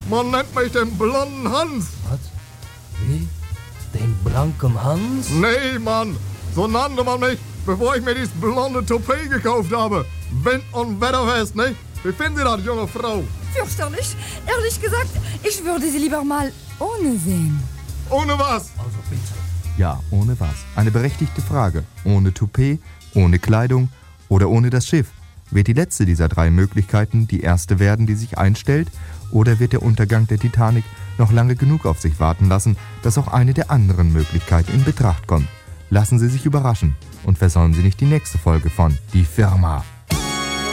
Man nennt mich den blonden Hans. Was? Wie? Den blanken Hans? Nee, Mann. So nannte man mich, bevor ich mir dieses blonde Toupet gekauft habe. Wind- und Wetterfest, ne? Wie finden Sie das, junge Frau? Fürchterlich. Ehrlich gesagt, ich würde sie lieber mal ohne sehen. Ohne was? Also bitte. Ja, ohne was? Eine berechtigte Frage. Ohne Toupet, ohne Kleidung oder ohne das Schiff? Wird die letzte dieser drei Möglichkeiten die erste werden, die sich einstellt? Oder wird der Untergang der Titanic noch lange genug auf sich warten lassen, dass auch eine der anderen Möglichkeiten in Betracht kommt? Lassen Sie sich überraschen und versäumen Sie nicht die nächste Folge von Die Firma.